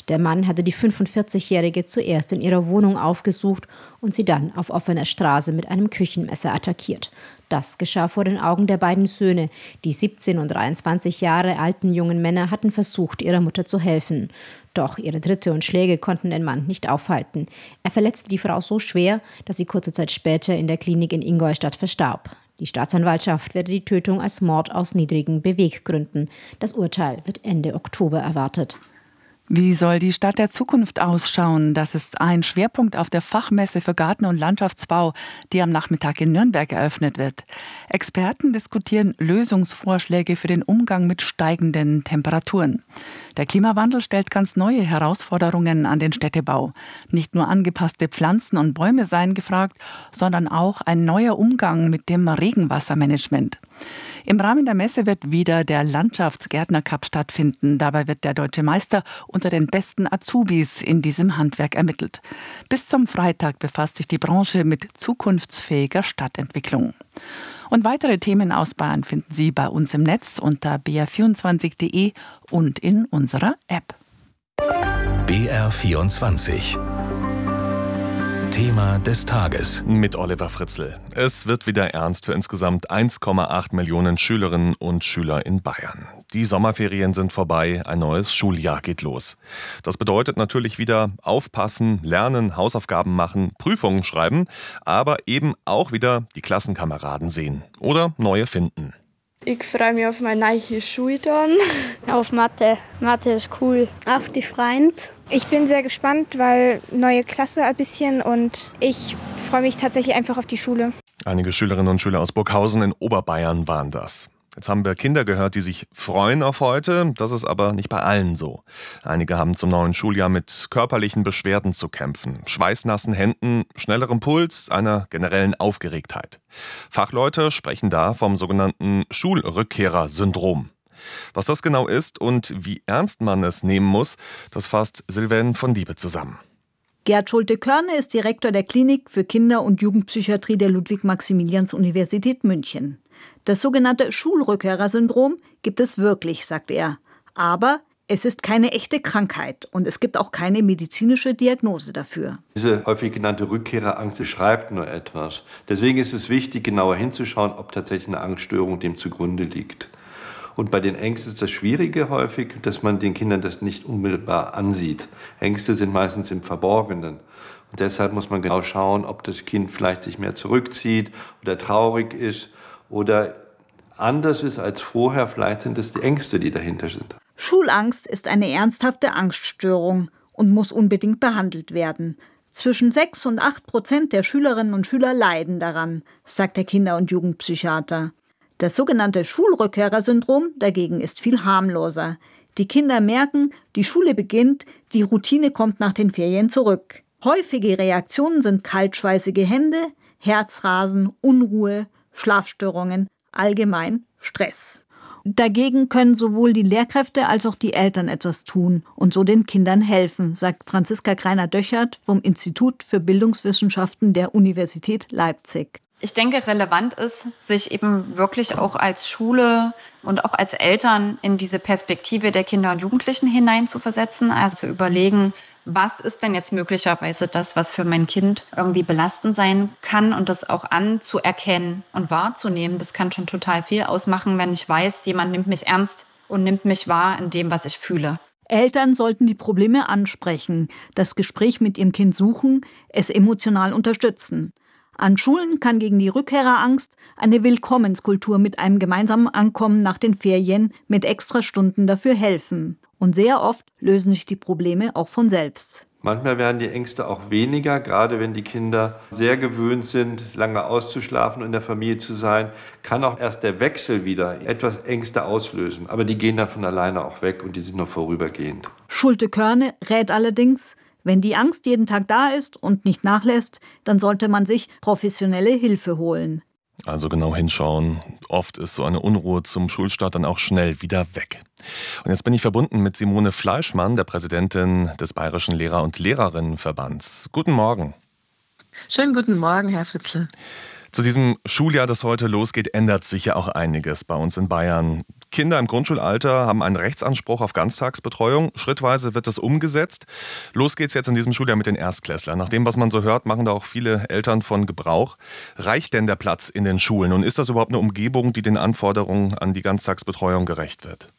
Der Mann hatte die 45-Jährige zuerst in ihrer Wohnung aufgesucht und sie dann auf offener Straße mit einem Küchenmesser attackiert. Das geschah vor den Augen der beiden Söhne. Die 17 und 23 Jahre alten jungen Männer hatten versucht, ihrer Mutter zu helfen. Doch ihre Tritte und Schläge konnten den Mann nicht aufhalten. Er verletzte die Frau so schwer, dass sie kurze Zeit später in der Klinik in Ingolstadt verstarb. Die Staatsanwaltschaft werde die Tötung als Mord aus niedrigen Beweggründen. Das Urteil wird Ende Oktober erwartet. Wie soll die Stadt der Zukunft ausschauen? Das ist ein Schwerpunkt auf der Fachmesse für Garten- und Landschaftsbau, die am Nachmittag in Nürnberg eröffnet wird. Experten diskutieren Lösungsvorschläge für den Umgang mit steigenden Temperaturen. Der Klimawandel stellt ganz neue Herausforderungen an den Städtebau. Nicht nur angepasste Pflanzen und Bäume seien gefragt, sondern auch ein neuer Umgang mit dem Regenwassermanagement. Im Rahmen der Messe wird wieder der Landschaftsgärtner-Cup stattfinden. Dabei wird der deutsche Meister unter den besten Azubis in diesem Handwerk ermittelt. Bis zum Freitag befasst sich die Branche mit zukunftsfähiger Stadtentwicklung. Und weitere Themen aus Bayern finden Sie bei uns im Netz unter br24.de und in unserer App. BR24 Thema des Tages. Mit Oliver Fritzl. Es wird wieder ernst für insgesamt 1,8 Millionen Schülerinnen und Schüler in Bayern. Die Sommerferien sind vorbei, ein neues Schuljahr geht los. Das bedeutet natürlich wieder aufpassen, lernen, Hausaufgaben machen, Prüfungen schreiben, aber eben auch wieder die Klassenkameraden sehen oder neue finden. Ich freue mich auf meine neue Schule dann. Auf Mathe. Mathe ist cool. Auf die Freund. Ich bin sehr gespannt, weil neue Klasse ein bisschen und ich freue mich tatsächlich einfach auf die Schule. Einige Schülerinnen und Schüler aus Burghausen in Oberbayern waren das. Jetzt haben wir Kinder gehört, die sich freuen auf heute. Das ist aber nicht bei allen so. Einige haben zum neuen Schuljahr mit körperlichen Beschwerden zu kämpfen. Schweißnassen Händen, schnellerem Puls, einer generellen Aufgeregtheit. Fachleute sprechen da vom sogenannten Schulrückkehrer-Syndrom. Was das genau ist und wie ernst man es nehmen muss, das fasst Sylvain von Diebe zusammen. Gerd Schulte-Körne ist Direktor der Klinik für Kinder- und Jugendpsychiatrie der Ludwig-Maximilians-Universität München. Das sogenannte Schulrückkehrer-Syndrom gibt es wirklich, sagt er. Aber es ist keine echte Krankheit und es gibt auch keine medizinische Diagnose dafür. Diese häufig genannte Rückkehrerangst beschreibt nur etwas. Deswegen ist es wichtig, genauer hinzuschauen, ob tatsächlich eine Angststörung dem zugrunde liegt. Und bei den Ängsten ist das Schwierige häufig, dass man den Kindern das nicht unmittelbar ansieht. Ängste sind meistens im Verborgenen. Und deshalb muss man genau schauen, ob das Kind vielleicht sich mehr zurückzieht oder traurig ist oder anders ist als vorher. Vielleicht sind es die Ängste, die dahinter sind. Schulangst ist eine ernsthafte Angststörung und muss unbedingt behandelt werden. Zwischen 6 und 8% der Schülerinnen und Schüler leiden daran, sagt der Kinder- und Jugendpsychiater. Das sogenannte Schulrückkehrer-Syndrom dagegen ist viel harmloser. Die Kinder merken, die Schule beginnt, die Routine kommt nach den Ferien zurück. Häufige Reaktionen sind kaltschweißige Hände, Herzrasen, Unruhe, Schlafstörungen, allgemein Stress. Dagegen können sowohl die Lehrkräfte als auch die Eltern etwas tun und so den Kindern helfen, sagt Franziska Greiner-Döchert vom Institut für Bildungswissenschaften der Universität Leipzig. Ich denke, relevant ist, sich eben wirklich auch als Schule und auch als Eltern in diese Perspektive der Kinder und Jugendlichen hineinzuversetzen, also zu überlegen, was ist denn jetzt möglicherweise das, was für mein Kind irgendwie belastend sein kann und das auch anzuerkennen und wahrzunehmen. Das kann schon total viel ausmachen, wenn ich weiß, jemand nimmt mich ernst und nimmt mich wahr in dem, was ich fühle. Eltern sollten die Probleme ansprechen, das Gespräch mit ihrem Kind suchen, es emotional unterstützen. An Schulen kann gegen die Rückkehrerangst eine Willkommenskultur mit einem gemeinsamen Ankommen nach den Ferien mit Extrastunden dafür helfen. Und sehr oft lösen sich die Probleme auch von selbst. Manchmal werden die Ängste auch weniger, gerade wenn die Kinder sehr gewöhnt sind, lange auszuschlafen und in der Familie zu sein, kann auch erst der Wechsel wieder etwas Ängste auslösen. Aber die gehen dann von alleine auch weg und die sind nur vorübergehend. Schulte-Körne rät allerdings, wenn die Angst jeden Tag da ist und nicht nachlässt, dann sollte man sich professionelle Hilfe holen. Also genau hinschauen. Oft ist so eine Unruhe zum Schulstart dann auch schnell wieder weg. Und jetzt bin ich verbunden mit Simone Fleischmann, der Präsidentin des Bayerischen Lehrer- und Lehrerinnenverbands. Guten Morgen. Schönen guten Morgen, Herr Fritzl. Zu diesem Schuljahr, das heute losgeht, ändert sich ja auch einiges bei uns in Bayern. Kinder im Grundschulalter haben einen Rechtsanspruch auf Ganztagsbetreuung. Schrittweise wird das umgesetzt. Los geht's jetzt in diesem Schuljahr mit den Erstklässlern. Nach dem, was man so hört, machen da auch viele Eltern von Gebrauch. Reicht denn der Platz in den Schulen? Und ist das überhaupt eine Umgebung, die den Anforderungen an die Ganztagsbetreuung gerecht wird?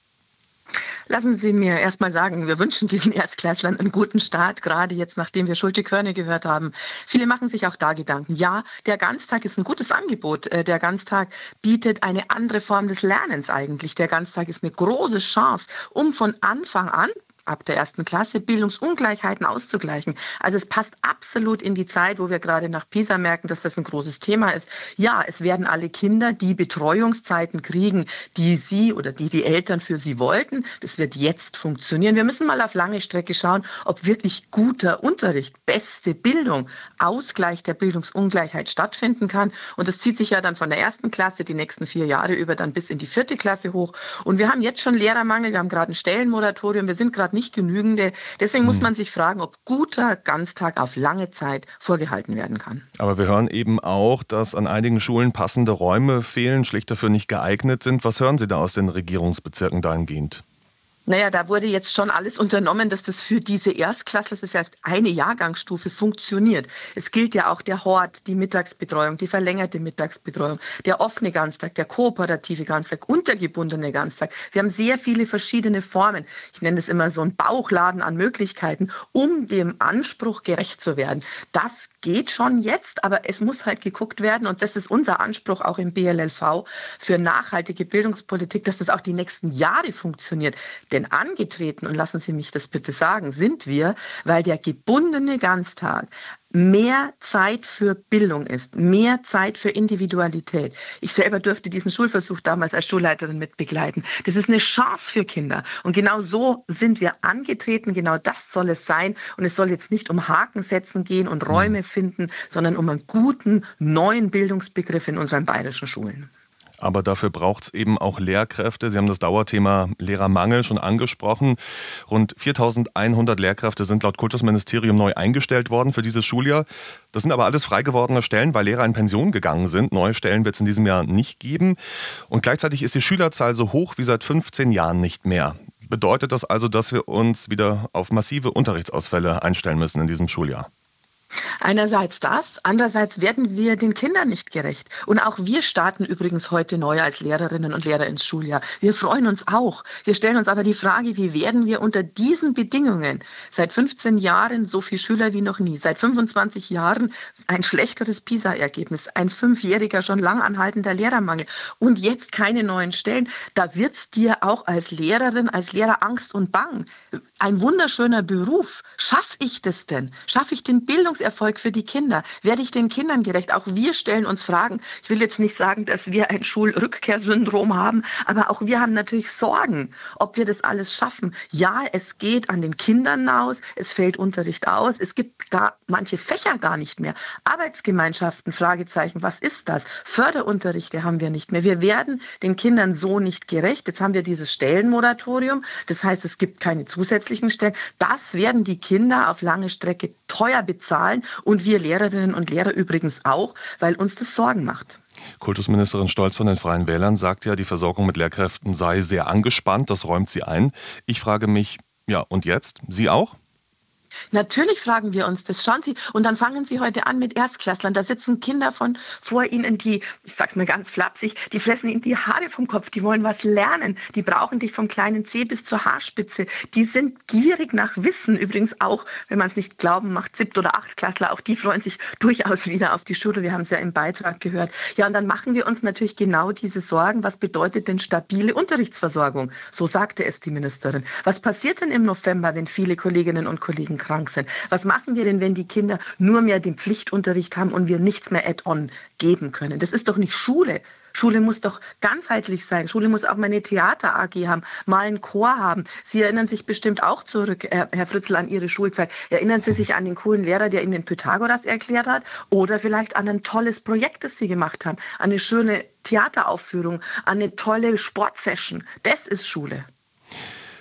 Lassen Sie mir erst mal sagen, wir wünschen diesen Erstklässlern einen guten Start, gerade jetzt, nachdem wir Schulte-Körne gehört haben. Viele machen sich auch da Gedanken. Ja, der Ganztag ist ein gutes Angebot. Der Ganztag bietet eine andere Form des Lernens eigentlich. Der Ganztag ist eine große Chance, um von Anfang an, ab der 1. Klasse, Bildungsungleichheiten auszugleichen. Also es passt absolut in die Zeit, wo wir gerade nach PISA merken, dass das ein großes Thema ist. Ja, es werden alle Kinder die Betreuungszeiten kriegen, die sie oder die Eltern für sie wollten. Das wird jetzt funktionieren. Wir müssen mal auf lange Strecke schauen, ob wirklich guter Unterricht, beste Bildung, Ausgleich der Bildungsungleichheit stattfinden kann. Und das zieht sich ja dann von der 1. Klasse die nächsten 4 Jahre über dann bis in die 4. Klasse hoch. Und wir haben jetzt schon Lehrermangel, wir haben gerade ein Stellenmoratorium, wir sind gerade nicht genügende. Deswegen muss man sich fragen, ob guter Ganztag auf lange Zeit vorgehalten werden kann. Aber wir hören eben auch, dass an einigen Schulen passende Räume fehlen, schlicht dafür nicht geeignet sind. Was hören Sie da aus den Regierungsbezirken dahingehend? Naja, da wurde jetzt schon alles unternommen, dass das für diese Erstklässler, das ist erst eine Jahrgangsstufe, funktioniert. Es gilt ja auch der Hort, die Mittagsbetreuung, die verlängerte Mittagsbetreuung, der offene Ganztag, der kooperative Ganztag und der gebundene Ganztag. Wir haben sehr viele verschiedene Formen. Ich nenne das immer so einen Bauchladen an Möglichkeiten, um dem Anspruch gerecht zu werden. Das geht schon jetzt, aber es muss halt geguckt werden und das ist unser Anspruch auch im BLLV für nachhaltige Bildungspolitik, dass das auch die nächsten Jahre funktioniert. Denn angetreten, und lassen Sie mich das bitte sagen, sind wir, weil der gebundene Ganztag mehr Zeit für Bildung ist, mehr Zeit für Individualität. Ich selber durfte diesen Schulversuch damals als Schulleiterin mitbegleiten. Das ist eine Chance für Kinder. Und genau so sind wir angetreten, genau das soll es sein. Und es soll jetzt nicht um Haken setzen gehen und Räume finden, sondern um einen guten, neuen Bildungsbegriff in unseren bayerischen Schulen. Aber dafür braucht es eben auch Lehrkräfte. Sie haben das Dauerthema Lehrermangel schon angesprochen. Rund 4.100 Lehrkräfte sind laut Kultusministerium neu eingestellt worden für dieses Schuljahr. Das sind aber alles frei gewordene Stellen, weil Lehrer in Pension gegangen sind. Neue Stellen wird es in diesem Jahr nicht geben. Und gleichzeitig ist die Schülerzahl so hoch wie seit 15 Jahren nicht mehr. Bedeutet das also, dass wir uns wieder auf massive Unterrichtsausfälle einstellen müssen in diesem Schuljahr? Einerseits das, andererseits werden wir den Kindern nicht gerecht. Und auch wir starten übrigens heute neu als Lehrerinnen und Lehrer ins Schuljahr. Wir freuen uns auch. Wir stellen uns aber die Frage, wie werden wir unter diesen Bedingungen seit 15 Jahren so viele Schüler wie noch nie, seit 25 Jahren ein schlechteres PISA-Ergebnis, ein 5-jähriger, schon lang anhaltender Lehrermangel und jetzt keine neuen Stellen. Da wird es dir auch als Lehrerin, als Lehrer Angst und Bang. Ein wunderschöner Beruf. Schaffe ich das denn? Schaffe ich den Bildungserfolg für die Kinder? Werde ich den Kindern gerecht? Auch wir stellen uns Fragen. Ich will jetzt nicht sagen, dass wir ein Schulrückkehrsyndrom haben, aber auch wir haben natürlich Sorgen, ob wir das alles schaffen. Ja, es geht an den Kindern aus, es fällt Unterricht aus, es gibt manche Fächer gar nicht mehr. Arbeitsgemeinschaften, Fragezeichen, was ist das? Förderunterrichte haben wir nicht mehr. Wir werden den Kindern so nicht gerecht. Jetzt haben wir dieses Stellenmoratorium, das heißt, es gibt keine zusätzlichen Stellen. Das werden die Kinder auf lange Strecke teuer bezahlen und wir Lehrerinnen und Lehrer übrigens auch, weil uns das Sorgen macht. Kultusministerin Stolz von den Freien Wählern sagt ja, die Versorgung mit Lehrkräften sei sehr angespannt, das räumt sie ein. Ich frage mich, ja und jetzt? Sie auch? Natürlich fragen wir uns das. Schauen Sie, und dann fangen Sie heute an mit Erstklässlern. Da sitzen Kinder vor Ihnen, die, ich sag's mal ganz flapsig, die fressen Ihnen die Haare vom Kopf, die wollen was lernen, die brauchen dich vom kleinen Zeh bis zur Haarspitze. Die sind gierig nach Wissen. Übrigens auch, wenn man es nicht glauben macht, 7. oder 8. Klässler, auch die freuen sich durchaus wieder auf die Schule. Wir haben es ja im Beitrag gehört. Ja, und dann machen wir uns natürlich genau diese Sorgen. Was bedeutet denn stabile Unterrichtsversorgung? So sagte es die Ministerin. Was passiert denn im November, wenn viele Kolleginnen und Kollegen krank sind? Was machen wir denn, wenn die Kinder nur mehr den Pflichtunterricht haben und wir nichts mehr add-on geben können? Das ist doch nicht Schule. Schule muss doch ganzheitlich sein. Schule muss auch mal eine Theater-AG haben, mal einen Chor haben. Sie erinnern sich bestimmt auch zurück, Herr Fritzl, an Ihre Schulzeit. Erinnern Sie sich an den coolen Lehrer, der Ihnen den Pythagoras erklärt hat? Oder vielleicht an ein tolles Projekt, das Sie gemacht haben? An eine schöne Theateraufführung, an eine tolle Sportsession. Das ist Schule.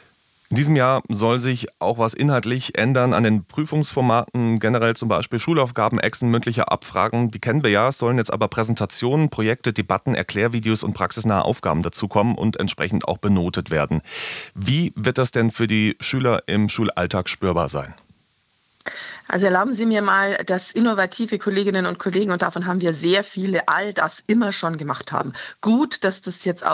In diesem Jahr soll sich auch was inhaltlich ändern an den Prüfungsformaten, generell zum Beispiel Schulaufgaben, Exen, mündliche Abfragen. Die kennen wir ja, es sollen jetzt aber Präsentationen, Projekte, Debatten, Erklärvideos und praxisnahe Aufgaben dazukommen und entsprechend auch benotet werden. Wie wird das denn für die Schüler im Schulalltag spürbar sein? Also erlauben Sie mir mal, dass innovative Kolleginnen und Kollegen, und davon haben wir sehr viele, all das immer schon gemacht haben. Gut, dass das jetzt auch